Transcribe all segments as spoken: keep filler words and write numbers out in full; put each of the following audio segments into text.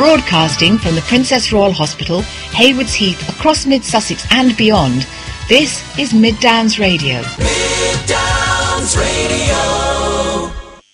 Broadcasting from the Princess Royal Hospital, Haywards Heath, across Mid-Sussex and beyond, this is Mid Downs Radio. Mid Downs Radio.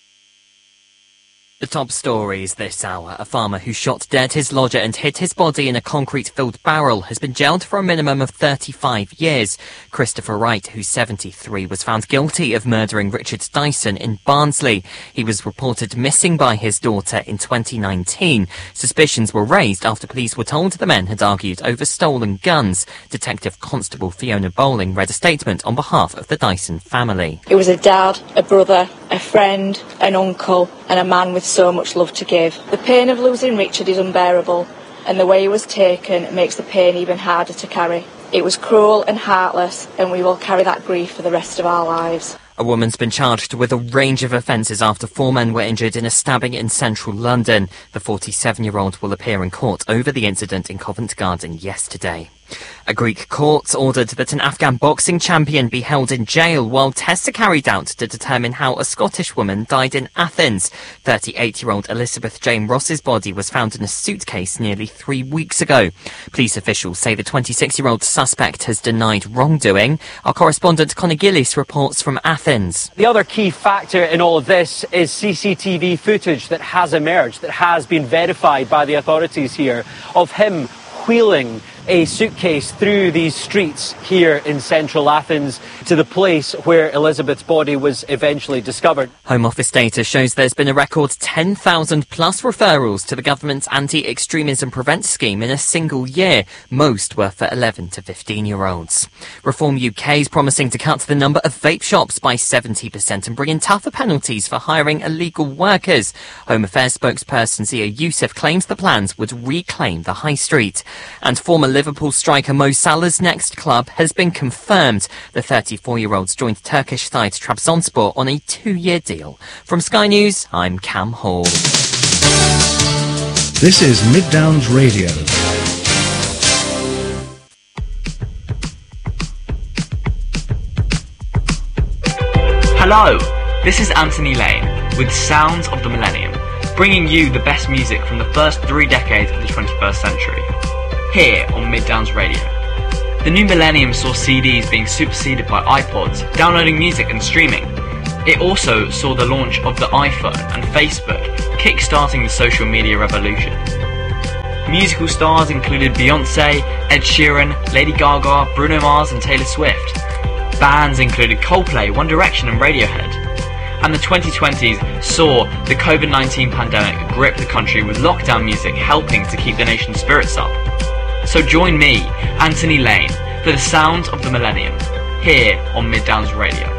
The top stories this hour. A farmer who shot dead his lodger and hid his body in a concrete-filled barrel has been jailed for a minimum of thirty-five years. Christopher Wright, who's seventy-three, was found guilty of murdering Richard Dyson in Barnsley. He was reported missing by his daughter in twenty nineteen. Suspicions were raised after police were told the men had argued over stolen guns. Detective Constable Fiona Bowling read a statement on behalf of the Dyson family. It was a dad, a brother, a friend, an uncle, and a man with so much love to give. The pain of losing Richard is unbearable, and the way he was taken makes the pain even harder to carry. It was cruel and heartless, and we will carry that grief for the rest of our lives. A woman's been charged with a range of offences after four men were injured in a stabbing in central London. The forty-seven-year-old will appear in court over the incident in Covent Garden yesterday. A Greek court ordered that an Afghan boxing champion be held in jail while tests are carried out to determine how a Scottish woman died in Athens. thirty-eight-year-old Elizabeth Jane Ross's body was found in a suitcase nearly three weeks ago. Police officials say the twenty-six-year-old suspect has denied wrongdoing. Our correspondent Conor Gillies reports from Athens. The other key factor in all of this is C C T V footage that has emerged, that has been verified by the authorities here, of him wheeling a suitcase through these streets here in central Athens to the place where Elizabeth's body was eventually discovered. Home Office data shows there's been a record ten thousand plus referrals to the government's Anti-Extremism Prevent scheme in a single year. Most were for eleven to fifteen-year-olds. Reform U K is promising to cut the number of vape shops by seventy percent and bring in tougher penalties for hiring illegal workers. Home Affairs spokesperson Zia Youssef claims the plans would reclaim the high street. And former Liverpool striker Mo Salah's next club has been confirmed. The thirty-four-year-old's joined Turkish side Trabzonspor on a two-year deal. From Sky News, I'm Cam Hall. This is Mid Downs Radio. Hello, this is Anthony Lane with Sounds of the Millennium, bringing you the best music from the first three decades of the twenty-first century. Here on Mid Downs Radio. The new millennium saw C Ds being superseded by iPods, downloading music and streaming. It also saw the launch of the iPhone and Facebook, kick-starting the social media revolution. Musical stars included Beyoncé, Ed Sheeran, Lady Gaga, Bruno Mars and Taylor Swift. Bands included Coldplay, One Direction and Radiohead. And the twenty twenties saw the COVID nineteen pandemic grip the country with lockdown music helping to keep the nation's spirits up. So join me, Anthony Lane, for the sound of the millennium, here on Mid Downs Radio.